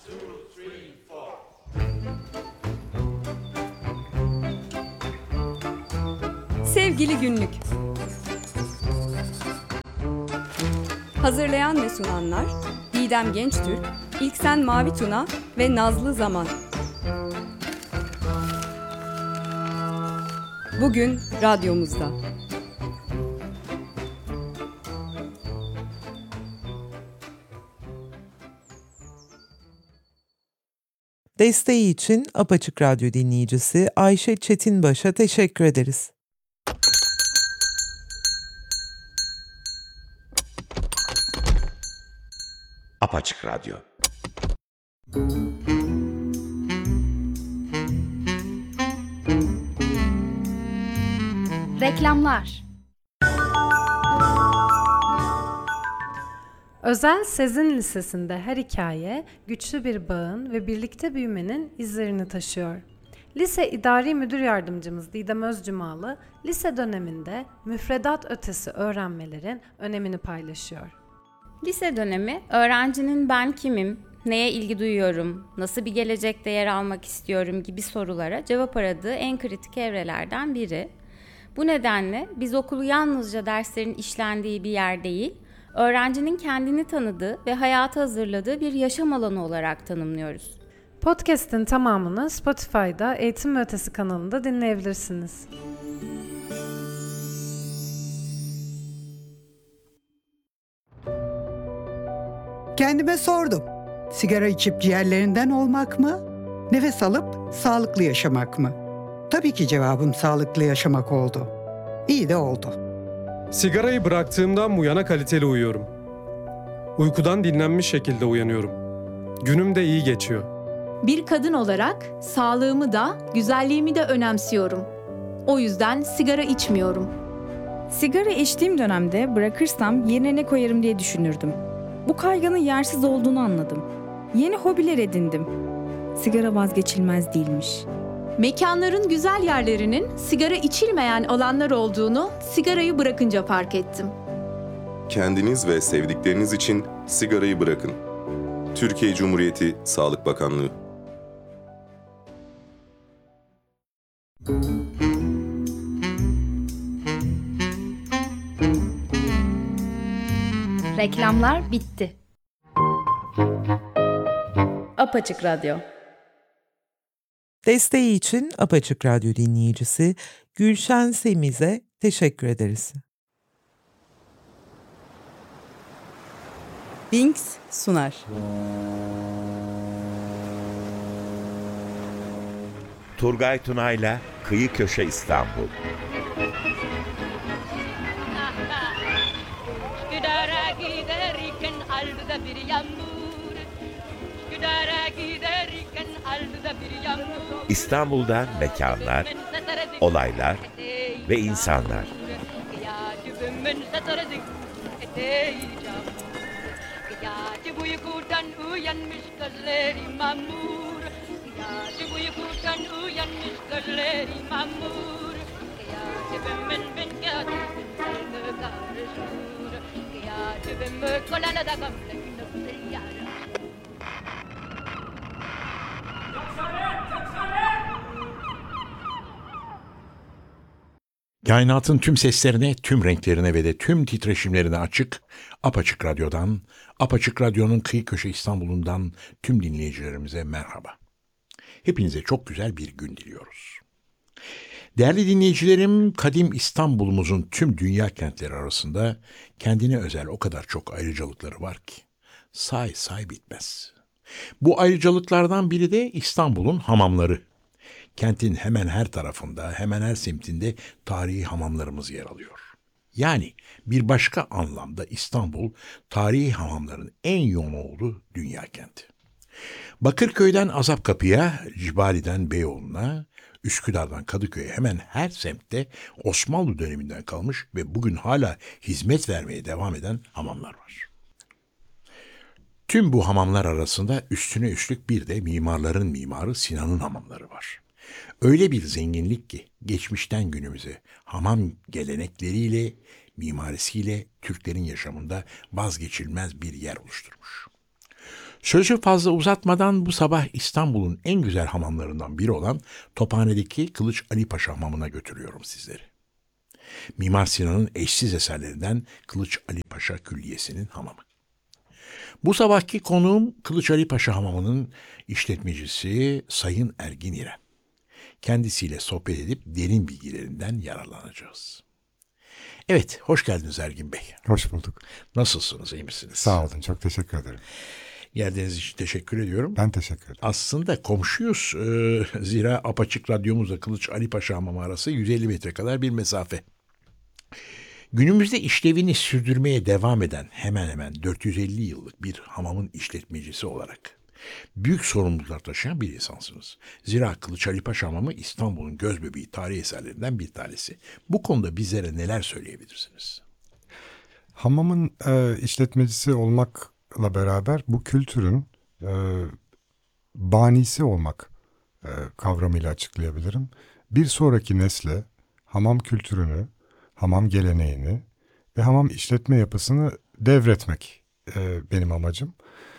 Sevgili Günlük. Hazırlayan ve sunanlar Didem Gençtürk, İlksen Mavituna ve Nazlı Zaman. Bugün radyomuzda. Desteği için Apaçık Radyo dinleyicisi Ayşe Çetinbaş'a teşekkür ederiz. Apaçık Radyo. Reklamlar. Özel Sezin Lisesi'nde her hikaye güçlü bir bağın ve birlikte büyümenin izlerini taşıyor. Lise İdari Müdür Yardımcımız Didem Özcumalı, lise döneminde müfredat ötesi öğrenmelerin önemini paylaşıyor. Lise dönemi, öğrencinin ben kimim, neye ilgi duyuyorum, nasıl bir gelecekte yer almak istiyorum gibi sorulara cevap aradığı en kritik evrelerden biri. Bu nedenle biz okulu yalnızca derslerin işlendiği bir yer değil, öğrencinin kendini tanıdığı ve hayata hazırladığı bir yaşam alanı olarak tanımlıyoruz. Podcast'in tamamını Spotify'da Eğitim ve Ötesi kanalında dinleyebilirsiniz. Kendime sordum. Sigara içip ciğerlerinden olmak mı? Nefes alıp sağlıklı yaşamak mı? Tabii ki cevabım sağlıklı yaşamak oldu. İyi de oldu. Sigarayı bıraktığımdan bu yana kaliteli uyuyorum. Uykudan dinlenmiş şekilde uyanıyorum. Günüm de iyi geçiyor. Bir kadın olarak sağlığımı da, güzelliğimi de önemsiyorum. O yüzden sigara içmiyorum. Sigara içtiğim dönemde bırakırsam yerine ne koyarım diye düşünürdüm. Bu kaygının yersiz olduğunu anladım. Yeni hobiler edindim. Sigara vazgeçilmez değilmiş. Mekanların güzel yerlerinin sigara içilmeyen alanlar olduğunu sigarayı bırakınca fark ettim. Kendiniz ve sevdikleriniz için sigarayı bırakın. Türkiye Cumhuriyeti Sağlık Bakanlığı. Reklamlar bitti. Apaçık Radyo. Desteği için Apaçık Radyo dinleyicisi Gülşen Semiz'e teşekkür ederiz. Binks sunar. Turgay Tunay'la Kıyı Köşe İstanbul. İstanbul'da mekanlar, olaylar ve insanlar. Kainatın tüm seslerine, tüm renklerine ve de tüm titreşimlerine açık, Apaçık Radyo'dan, Apaçık Radyo'nun Kıyı Köşe İstanbul'undan tüm dinleyicilerimize merhaba. Hepinize çok güzel bir gün diliyoruz. Değerli dinleyicilerim, kadim İstanbul'umuzun tüm dünya kentleri arasında kendine özel o kadar çok ayrıcalıkları var ki say bitmez. Bu ayrıcalıklardan biri de İstanbul'un hamamları. Kentin hemen her tarafında, hemen her semtinde tarihi hamamlarımız yer alıyor. Yani bir başka anlamda İstanbul, tarihi hamamların en yoğun olduğu dünya kenti. Bakırköy'den Azapkapı'ya, Cibali'den Beyoğlu'na, Üsküdar'dan Kadıköy'e hemen her semtte Osmanlı döneminden kalmış ve bugün hala hizmet vermeye devam eden hamamlar var. Tüm bu hamamlar arasında üstüne üstlük bir de mimarların mimarı Sinan'ın hamamları var. Öyle bir zenginlik ki geçmişten günümüze hamam gelenekleriyle, mimarisiyle Türklerin yaşamında vazgeçilmez bir yer oluşturmuş. Sözü fazla uzatmadan bu sabah İstanbul'un en güzel hamamlarından biri olan Tophane'deki Kılıç Ali Paşa Hamamı'na götürüyorum sizleri. Mimar Sinan'ın eşsiz eserlerinden Kılıç Ali Paşa Külliyesi'nin hamamı. Bu sabahki konuğum Kılıç Ali Paşa Hamamı'nın işletmecisi Sayın Ergin İrem. Kendisiyle sohbet edip derin bilgilerinden yararlanacağız. Evet, hoş geldiniz Ergin Bey. Hoş bulduk. Nasılsınız, iyi misiniz? Sağ olun, çok teşekkür ederim. Geldiğiniz için teşekkür ediyorum. Ben teşekkür ederim. Aslında komşuyuz. Zira apaçık radyomuzla Kılıç Ali Paşa Hamamı arası 150 metre kadar bir mesafe. Günümüzde işlevini sürdürmeye devam eden hemen hemen 450 yıllık bir hamamın işletmecisi olarak büyük sorumluluklar taşıyan bir insansınız. Zira Kılıç Ali Paşa Hamamı İstanbul'un gözbebeği tarihi eserlerinden bir tanesi. Bu konuda bizlere neler söyleyebilirsiniz? Hamamın işletmecisi olmakla beraber bu kültürün banisi olmak kavramıyla açıklayabilirim. Bir sonraki nesle hamam kültürünü, hamam geleneğini ve hamam işletme yapısını devretmek benim amacım.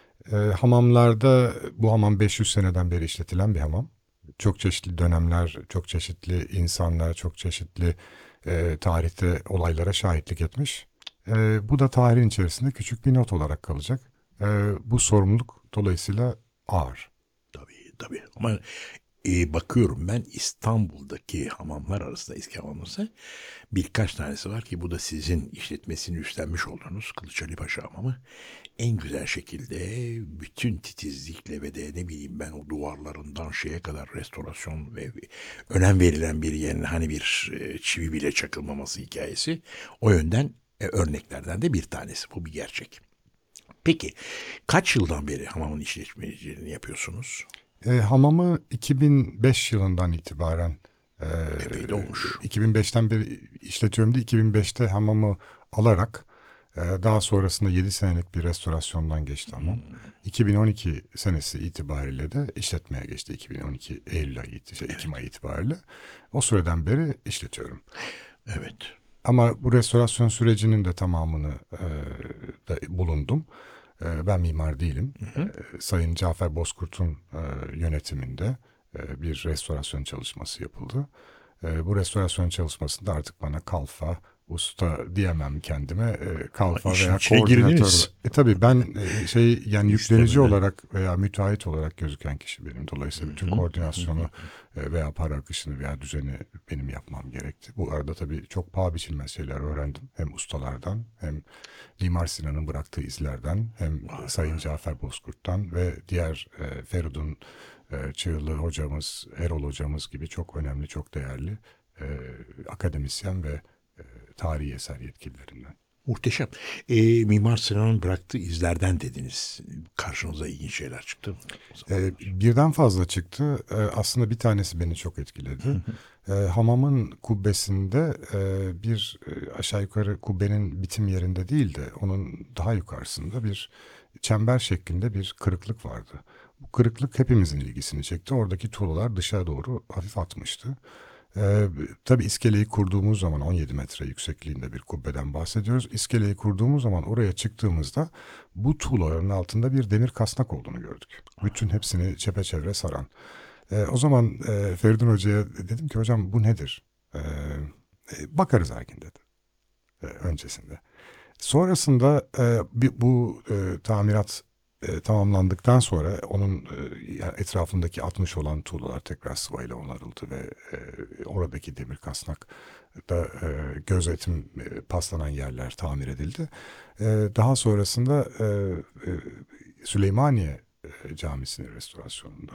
Hamamlarda bu hamam 500 seneden beri işletilen bir hamam. Çok çeşitli dönemler, çok çeşitli insanlar, çok çeşitli tarihte olaylara şahitlik etmiş. Bu da tarihin içerisinde küçük bir not olarak kalacak. Bu sorumluluk dolayısıyla ağır. Tabii. Ama bakıyorum ben İstanbul'daki hamamlar arasında, eski hamamlarsa birkaç tanesi var ki bu da sizin işletmesini üstlenmiş olduğunuz Kılıç Ali Paşa Hamamı. En güzel şekilde bütün titizlikle ve de ne bileyim ben o duvarlarından şeye kadar restorasyon ve önem verilen bir yerin hani bir çivi bile çakılmaması hikayesi. O yönden örneklerden de bir tanesi. Bu bir gerçek. Peki kaç yıldan beri hamamın işletmeciliğini yapıyorsunuz? Hamamı 2005 yılından itibaren epey de olmuş. 2005'ten beri işletiyorum diye 2005'te hamamı alarak daha sonrasında 7 senelik bir restorasyondan geçti hamam. 2012 senesi itibariyle de işletmeye geçti. 2012 Ekim ayı itibariyle. O süreden beri işletiyorum. Evet. Ama bu restorasyon sürecinin de tamamını da bulundum. Ben mimar değilim. Sayın Cafer Bozkurt'un yönetiminde bir restorasyon çalışması yapıldı. Bu restorasyon çalışmasında artık bana kalfa, usta diyemem kendime. Kalfa veya koordinatör. Tabii ben yani yüklenici olarak veya müteahhit olarak gözüken kişi benim. Dolayısıyla bütün koordinasyonu veya para akışını veya düzeni benim yapmam gerekti. Bu arada tabii çok paha biçilmez şeyler öğrendim. Hem ustalardan hem Mimar Sinan'ın bıraktığı izlerden hem Sayın Cafer Bozkurt'tan ve diğer Feridun Çığırlı hocamız, Erol hocamız gibi çok önemli, çok değerli akademisyen ve tarihi eser yetkililerinden. Muhteşem. Mimar Sinan'ın bıraktığı izlerden dediniz. Karşınıza ilginç şeyler çıktı mı? Birden fazla çıktı. Aslında bir tanesi beni çok etkiledi. Hamamın kubbesinde bir aşağı yukarı kubbenin bitim yerinde değil de onun daha yukarısında bir çember şeklinde bir kırıklık vardı. Bu kırıklık hepimizin ilgisini çekti. Oradaki tuğlalar dışa doğru hafif atmıştı. Tabii iskeleyi kurduğumuz zaman 17 metre yüksekliğinde bir kubbeden bahsediyoruz. İskeleyi kurduğumuz zaman oraya çıktığımızda bu tuğlaların altında bir demir kasnak olduğunu gördük. Bütün hepsini çepeçevre saran. O zaman Feridun Hoca'ya dedim ki hocam bu nedir? Bakarız Ergin dedi öncesinde. Sonrasında bu tamirat tamamlandıktan sonra onun etrafındaki 60 olan tuğlalar tekrar sıvayla onarıldı ve oradaki demir kasnak da gözetim paslanan yerler tamir edildi. Daha sonrasında Süleymaniye Camisi'nin restorasyonunda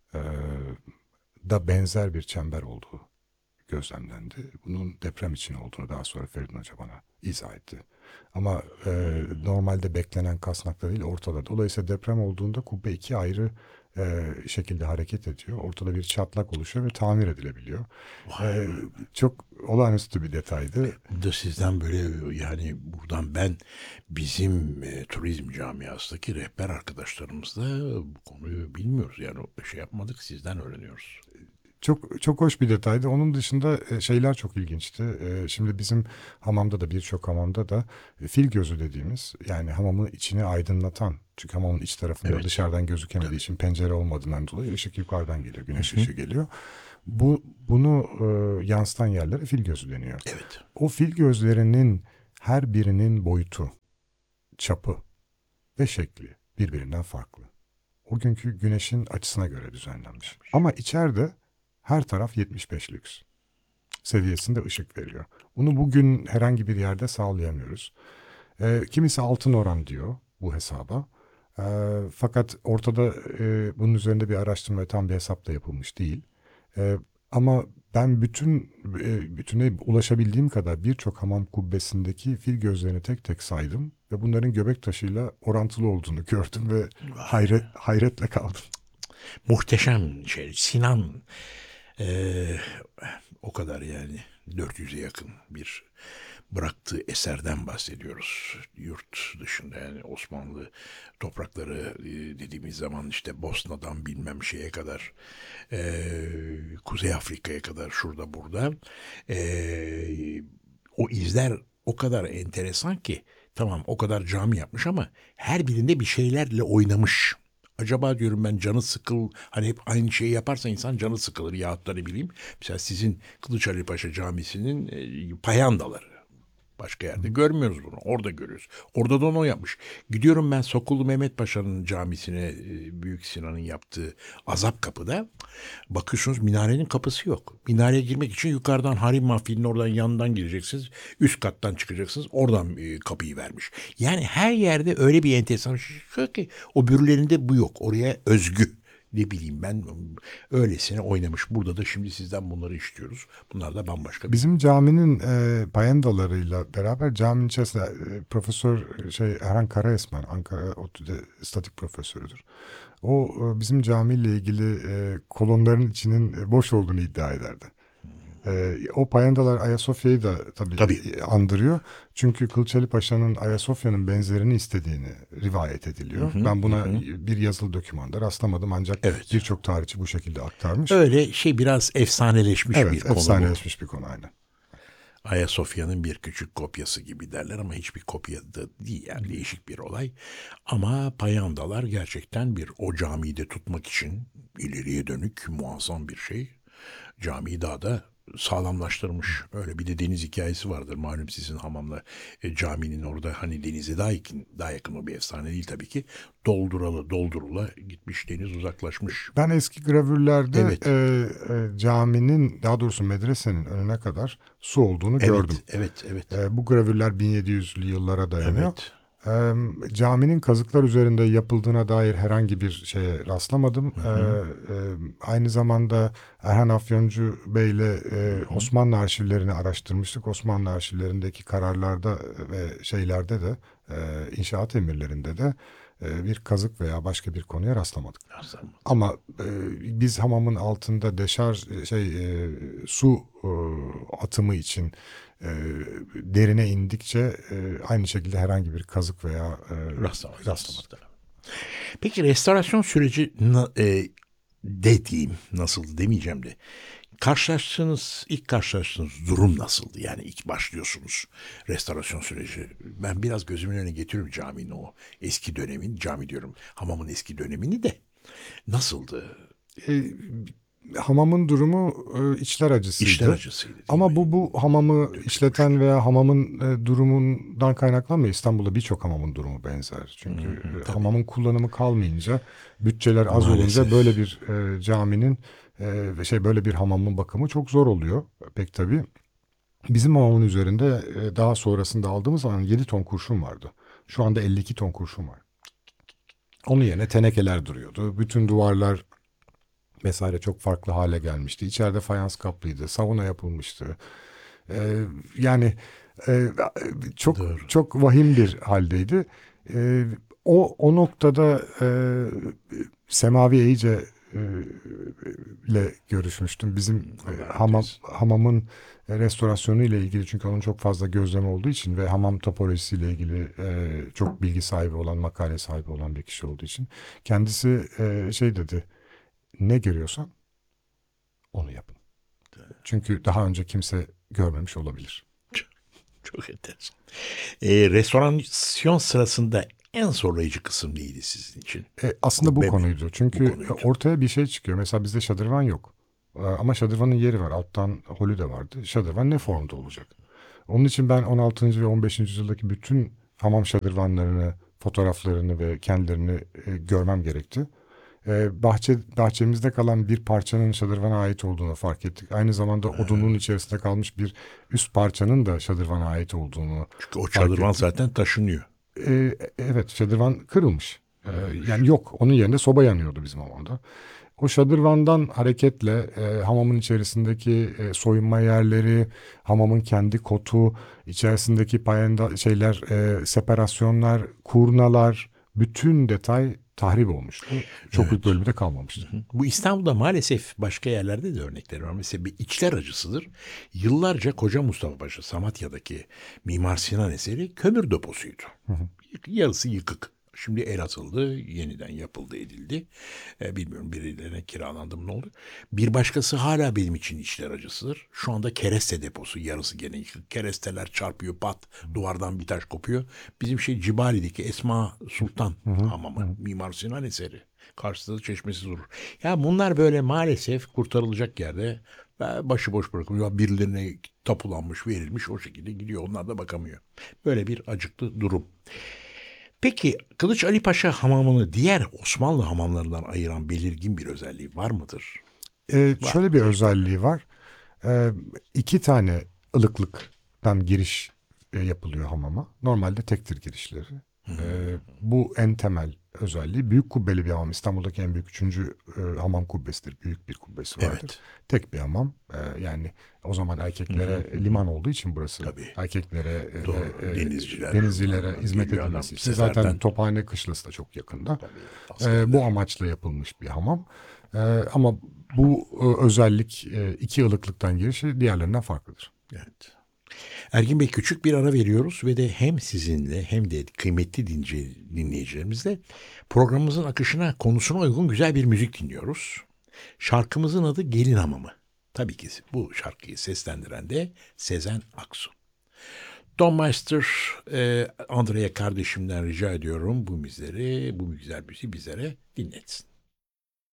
da benzer bir çember olduğu gözlemlendi. Bunun deprem için olduğunu daha sonra Feridun Hoca bana izah etti. Ama normalde beklenen kasnakta değil ortada. Dolayısıyla deprem olduğunda kubbe iki ayrı şekilde hareket ediyor. Ortada bir çatlak oluşuyor ve tamir edilebiliyor. Çok olağanüstü bir detaydı. Bu da sizden böyle yani buradan ben bizim turizm camiasındaki rehber arkadaşlarımızla bu konuyu bilmiyoruz. Yani şey yapmadık sizden öğreniyoruz. Çok hoş bir detaydı. Onun dışında şeyler çok ilginçti. Şimdi bizim hamamda da birçok hamamda da fil gözü dediğimiz, yani hamamın içini aydınlatan. Çünkü hamamın iç tarafında dışarıdan gözükemediği için pencere olmadığından dolayı ışık yukarıdan geliyor. Güneş ışığı geliyor. Bunu yansıtan yerlere fil gözü deniyor. Evet. O fil gözlerinin her birinin boyutu, çapı ve şekli birbirinden farklı. O günkü güneşin açısına göre düzenlenmiş. Ama içeride her taraf 75 lüks seviyesinde ışık veriyor. Bunu bugün herhangi bir yerde sağlayamıyoruz. Kimisi altın oran diyor bu hesaba. Fakat ortada bunun üzerinde bir araştırma, tam bir hesap da yapılmış değil. Ama ben bütüne ulaşabildiğim kadar birçok hamam kubbesindeki fil gözlerini tek tek saydım ve bunların göbek taşıyla orantılı olduğunu gördüm ve hayretle kaldım. Muhteşem şey. Sinan o kadar, yani 400'e yakın bir bıraktığı eserden bahsediyoruz. Yurt dışında, yani Osmanlı toprakları dediğimiz zaman işte Bosna'dan bilmem şeye kadar, Kuzey Afrika'ya kadar, şurada burada. O izler o kadar enteresan ki, tamam o kadar cami yapmış ama her birinde bir şeylerle oynamış. Acaba diyorum ben, canı hani hep aynı şeyi yaparsa insan canı sıkılır, yahut da ne bileyim. Mesela sizin Kılıçhali Paşa Camisi'nin payandaları. Başka yerde görmüyoruz bunu. Orada görüyoruz. Orada da onu yapmış. Gidiyorum ben Sokullu Mehmet Paşa'nın camisine, Büyük Sinan'ın yaptığı Azap Kapı'da. Bakıyorsunuz minarenin kapısı yok. Minareye girmek için yukarıdan Harim Mahfili'nin oradan yanından gireceksiniz. Üst kattan çıkacaksınız. Oradan kapıyı vermiş. Yani her yerde öyle bir enteresan şey ki o bürülerinde bu yok. Oraya özgü. Ne bileyim ben, öylesine oynamış. Burada da şimdi sizden bunları istiyoruz. Bunlar da bambaşka. Bizim caminin payandalarıyla beraber caminin içerisinde Profesör Erhan Karaesmen, Ankara ODTÜ'de statik profesörüdür. O bizim camiyle ilgili kolonların içinin boş olduğunu iddia ederdi. O payandalar Ayasofya'yı da tabii andırıyor. Çünkü Kılıçhali Paşa'nın Ayasofya'nın benzerini istediğini rivayet ediliyor. Ben buna bir yazılı dokümanda rastlamadım, ancak birçok tarihçi bu şekilde aktarmış. Öyle biraz efsaneleşmiş bir konu. Evet, efsaneleşmiş bir konu, aynen. Ayasofya'nın bir küçük kopyası gibi derler ama hiçbir kopya da değil, yani değişik bir olay. Ama payandalar gerçekten o camiyi de tutmak için ileriye dönük muazzam bir şey. Camiyi daha da sağlamlaştırmış. Öyle bir de deniz hikayesi vardır. Malum sizin hamamla caminin orada, hani denize daha yakın, o bir efsane değil tabii ki. Doldurula gitmiş, deniz uzaklaşmış. Ben eski gravürlerde caminin, daha doğrusu medresenin önüne kadar su olduğunu gördüm. Evet. Bu gravürler 1700'lü yıllara dayanıyor. Evet. Caminin kazıklar üzerinde yapıldığına dair herhangi bir şeye rastlamadım. Aynı zamanda Erhan Afyoncu Bey'le Osmanlı arşivlerini araştırmıştık. Osmanlı arşivlerindeki kararlarda ve şeylerde de, inşaat emirlerinde de bir kazık veya başka bir konuya rastlamadık. Ama biz hamamın altında su atımı için derine indikçe aynı şekilde herhangi bir kazık veya rastlamadık. Peki restorasyon süreci nasıldı demeyeceğim de, ilk karşılaştığınız durum nasıldı? Yani ilk başlıyorsunuz restorasyon süreci. Ben biraz gözümün önüne getiriyorum caminin o eski dönemin, cami diyorum, hamamın eski dönemini de. Nasıldı? Hamamın durumu içler acısıydı. Ama bu hamamı işleten veya hamamın durumundan kaynaklanmıyor. İstanbul'da birçok hamamın durumu benzer. Çünkü hamamın kullanımı kalmayınca, bütçeler az olunca böyle bir caminin böyle bir hamamın bakımı çok zor oluyor pek tabii. Bizim hamamın üzerinde daha sonrasında aldığımız zaman 7 ton kurşun vardı. Şu anda 52 ton kurşun var. Onun yerine tenekeler duruyordu. Bütün duvarlar vesaire çok farklı hale gelmişti. İçeride fayans kaplıydı. Sauna yapılmıştı. Çok vahim bir haldeydi. O noktada Semavi Eyice ile görüşmüştüm. Bizim hamamın restorasyonu ile ilgili, çünkü onun çok fazla gözlem olduğu için ve hamam topolojisiyle ilgili çok bilgi sahibi olan, makale sahibi olan bir kişi olduğu için kendisi dedi, ne görüyorsan onu yapın. Çünkü daha önce kimse görmemiş olabilir. Çok enteresan. Restorasyon sırasında en zorlayıcı kısım neydi sizin için? Aslında bu Kubbe mi? konuydu. Çünkü Bu konuydu. ortaya bir şey çıkıyor. Mesela bizde şadırvan yok. Ama şadırvanın yeri var. Alttan holü de vardı. Şadırvan ne formda olacak? Onun için ben 16. ve 15. yüzyıldaki bütün hamam şadırvanlarını, fotoğraflarını ve kendilerini görmem gerekti. Bahçemizde kalan bir parçanın şadırvana ait olduğunu fark ettik. Aynı zamanda odunun içerisinde kalmış bir üst parçanın da şadırvana ait olduğunu Çünkü o şadırvan zaten taşınıyor. Evet, şadırvan kırılmış. Yani yok, onun yerine soba yanıyordu bizim hamamda. O şadırvandan hareketle hamamın içerisindeki soyunma yerleri, hamamın kendi kotu, içerisindeki separasyonlar, kurnalar, bütün detay tahrip olmuştu. Çok büyük bölümde kalmamıştı. Bu İstanbul'da maalesef başka yerlerde de örnekleri var. Mesela bir içler acısıdır. Yıllarca Koca Mustafa Paşa Samatya'daki Mimar Sinan eseri kömür deposuydu. Yarısı yıkık. Şimdi el atıldı, yeniden yapıldı, edildi. Bilmiyorum birilerine kiralandı mı, ne oldu. Bir başkası hala benim için içler acısıdır. Şu anda kereste deposu, yarısı gene yıkık. Keresteler çarpıyor, pat, duvardan bir taş kopuyor. Bizim Cibali'deki Esma Sultan hamamı, Mimar Sinan eseri. Karşısında da çeşmesi durur. Ya bunlar böyle maalesef kurtarılacak yerde başıboş bırakılıyor. Birilerine tapulanmış, verilmiş, o şekilde gidiyor. Onlar da bakamıyor. Böyle bir acıklı durum. Peki Kılıç Ali Paşa hamamını diğer Osmanlı hamamlarından ayıran belirgin bir özelliği var mıdır? Şöyle bir özelliği var. 2 tane ılıklıktan giriş yapılıyor hamama. Normalde tektir girişleri. Bu en temel özelliği. Büyük kubbeli bir hamam. İstanbul'daki en büyük 3. hamam kubbesidir. Büyük bir kubbesi vardır. Evet. Tek bir hamam. Yani o zaman erkeklere liman olduğu için burası. Tabii. Erkeklere denizcilere hizmet edilmesi için. Zaten Tophane Kışlası da çok yakında. Bu amaçla yapılmış bir hamam. Ama bu özellik 2 ılıklıktan girişi diğerlerinden farklıdır. Evet. Ergin Bey, küçük bir ara veriyoruz ve de hem sizinle hem de kıymetli dinleyicilerimizle programımızın akışına, konusuna uygun güzel bir müzik dinliyoruz. Şarkımızın adı Gelin Hamamı. Tabii ki bu şarkıyı seslendiren de Sezen Aksu. Don Meister, Andrea kardeşimden rica ediyorum bu güzel müziği bizlere dinletsin.